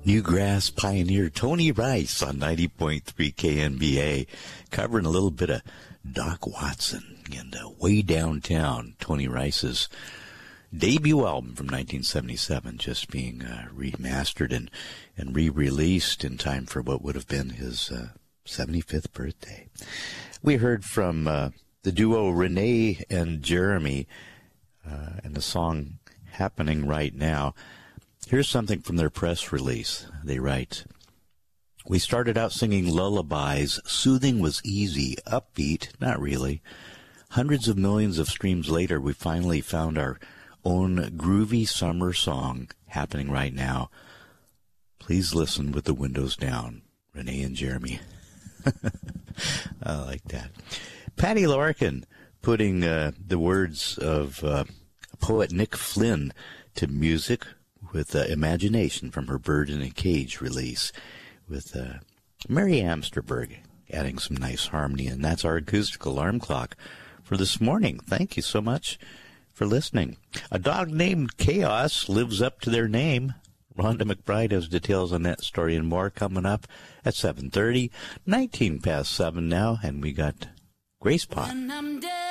Newgrass pioneer Tony Rice on 90.3 KNBA, covering a little bit of Doc Watson and Way Downtown, Tony Rice's debut album from 1977, just being remastered and re-released in time for what would have been his 75th birthday. We heard from the duo Renee and Jeremy and the song Happening Right Now. Here's something from their press release. They write, "We started out singing lullabies. Soothing was easy, upbeat, not really. Hundreds of millions of streams later, we finally found our own groovy summer song happening right now. Please listen with the windows down." Renee and Jeremy. I like that. Patty Larkin putting the words of poet Nick Flynn to music with Imagination from her Bird in a Cage release, with Mary Amsterberg adding some nice harmony. And that's our acoustic alarm clock for this morning. Thank you so much for listening. A dog named Chaos lives up to their name. Rhonda McBride has details on that story and more coming up at 7:30, 19 past 7 now, and we got Grace Pop.